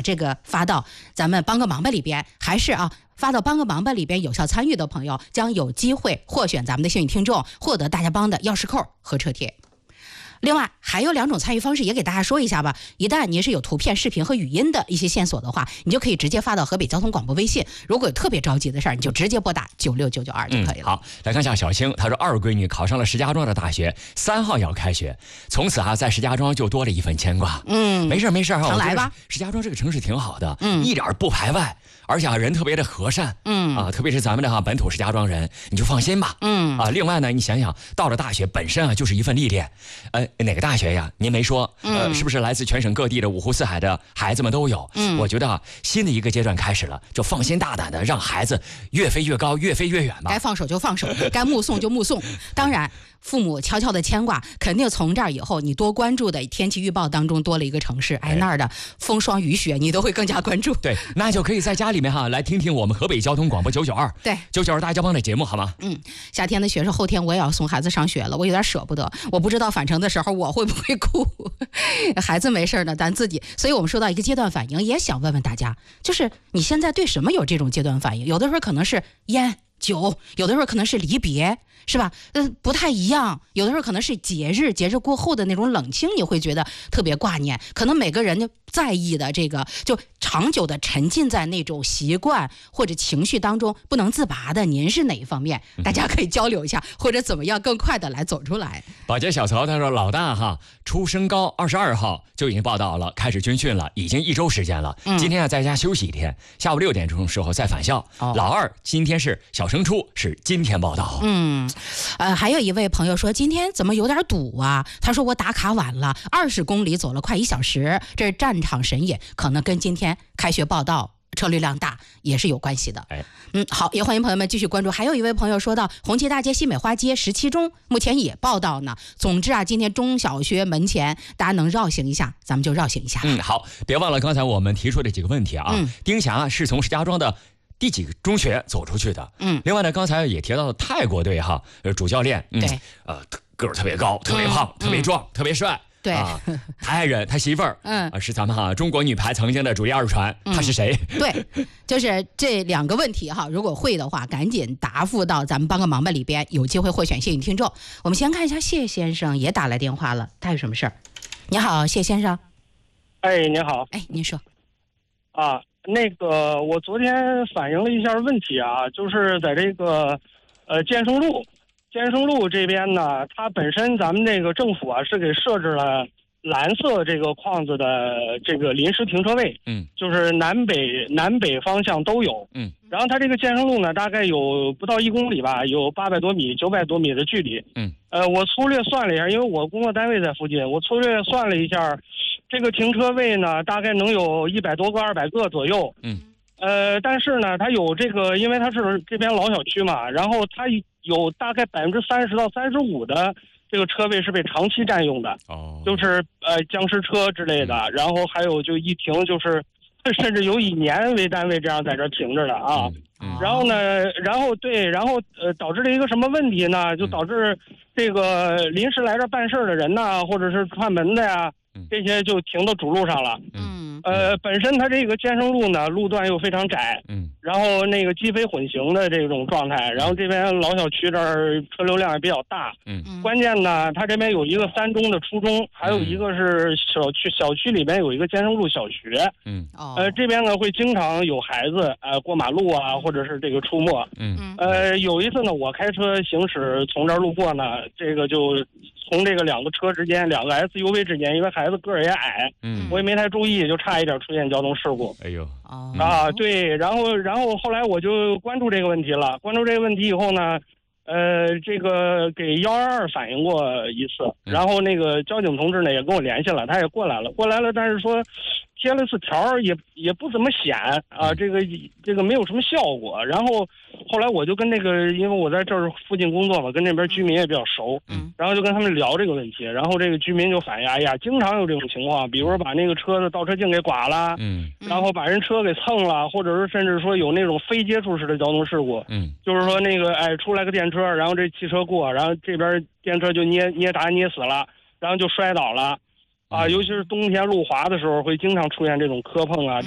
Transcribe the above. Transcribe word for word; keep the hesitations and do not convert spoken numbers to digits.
这个发到咱们帮个忙吧里边，还是啊发到帮个忙吧里边有效参与的朋友，将有机会获选咱们的幸运听众，获得大家帮的钥匙扣和车贴。另外还有两种参与方式也给大家说一下吧，一旦您是有图片视频和语音的一些线索的话，你就可以直接发到河北交通广播微信，如果有特别着急的事儿，你就直接拨打九六九九二就可以了、嗯、 好，来看一下小青，她说二闺女考上了石家庄的大学，三号要开学，从此啊在石家庄就多了一份牵挂。 嗯， 没事没事， 常来吧， 石家庄这个城市挺好的， 嗯， 一点不排外，而且啊人特别的和善， 嗯啊，特别是咱们的哈本土石家庄人，你就放心吧， 嗯啊，另外呢，你想想到了大学本身啊就是一份历练，呃，哪个大学呀？您没说，呃， 嗯、 是不是来自全省各地的五湖四海的孩子们都有？ 嗯， 我觉得啊，新的一个阶段开始了，就放心大胆的让孩子越飞越高，越飞越远吧。 该放手就放手，该目送就目送。当然，父母悄悄的牵挂，肯定从这儿以后，你多关注的天气预报当中多了一个城市，哎，那儿的风霜雨雪，你都会更加关注。 对，那就可以在家里面哈来听听我们河北交通广播九九二， 对， 九九二大家帮的节目好吗？ 嗯，夏天的雪是后天我也要送孩子上学了，我有点舍不得，我不知道返程的时候我会不会哭。孩子没事呢，咱自己，所以我们说到一个阶段反应，也想问问大家，就是你现在对什么有这种阶段反应？有的时候可能是烟酒，有的时候可能是离别，是吧？嗯，不太一样。有的时候可能是节日，节日过后的那种冷清，你会觉得特别挂念。可能每个人就在意的这个，就长久的沉浸在那种习惯或者情绪当中不能自拔的，您是哪一方面？大家可以交流一下，或者怎么样更快的来走出来。 宝洁小曹他说，老大哈出升高二十二号就已经报道了，开始军训了，已经一周时间了。嗯、今天啊在家休息一天，下午六点钟的时候再返校。哦、老二今天是小升初，是今天报道。 嗯，呃，还有一位朋友说今天怎么有点堵啊？他说我打卡晚了，二十公里走了快一小时，这是战场神野，可能跟今天开学报道车流量大也是有关系的。 哎， 嗯，好，也欢迎朋友们继续关注。还有一位朋友说到，红旗大街西美花街十七中目前也报道呢。总之啊，今天中小学门前大家能绕行一下，咱们就绕行一下。 嗯，好，别忘了刚才我们提出的几个问题啊。嗯、丁霞是从石家庄的第几个中学走出去的？嗯，另外呢，刚才也提到了泰国队哈，主教练，嗯、对，呃，个儿特别高，特别胖，嗯、特别壮，嗯、特别帅。 对啊，他爱人他媳妇儿，嗯、啊，是咱们哈中国女排曾经的主力二传，嗯、他是谁？ 对，就是这两个问题哈，如果会的话，赶紧答复到咱们帮个忙吧里边，有机会获选幸运听众。我们先看一下谢先生也打来电话了，他有什么事儿？你好，谢先生。 哎，你好。 哎，您说。 啊，那个我昨天反映了一下问题啊，就是在这个呃建生路。建生路这边呢，它本身咱们这个政府啊是给设置了蓝色这个框子的这个临时停车位，嗯，就是南北南北方向都有，嗯，然后它这个建生路呢，大概有不到一公里吧，有八百多米、九百多米的距离，嗯，呃，我粗略算了一下，因为我工作单位在附近，我粗略算了一下，这个停车位呢，大概能有一百多个、二百个左右，嗯。呃，但是呢，它有这个，因为它是这边老小区嘛，然后它有大概百分之三十到三十五的这个车位是被长期占用的，哦，就是呃僵尸车之类的，嗯、然后还有就一停就是甚至有以年为单位这样在这停着的啊，嗯嗯、然后呢，然后对，然后呃导致了一个什么问题呢？就导致这个临时来这办事的人呐，或者是串门的呀，这些就停到主路上了，嗯。呃，本身它这个建生路呢，路段又非常窄，嗯，然后那个机非混行的这种状态，然后这边老小区这儿车流量也比较大，嗯，关键呢，它这边有一个三中的初中，还有一个是小区，小区里边有一个建生路小学，嗯，呃，这边呢会经常有孩子呃过马路啊，或者是这个出没，嗯，呃，有一次呢，我开车行驶从这儿路过呢，这个就从这个两个车之间，两个 S U V 之间，因为孩子个儿也矮，嗯，我也没太注意，就差一点出现交通事故。哎呦，啊，对，然后然后后来我就关注这个问题了，关注这个问题以后呢，呃，这个给幺二二反映过一次，然后那个交警同志呢也跟我联系了，他也过来了，过来了，但是说贴了次条也也不怎么显啊，这个这个没有什么效果。然后后来我就跟那个，因为我在这儿附近工作嘛，跟那边居民也比较熟，嗯，然后就跟他们聊这个问题，然后这个居民就反映，哎呀，经常有这种情况，比如说把那个车的倒车镜给刮了，嗯，然后把人车给蹭了，或者是甚至说有那种非接触式的交通事故，嗯，就是说那个哎出来个电车，然后这汽车过，然后这边电车就捏捏打捏死了，然后就摔倒了。啊，尤其是冬天路滑的时候，会经常出现这种磕碰啊。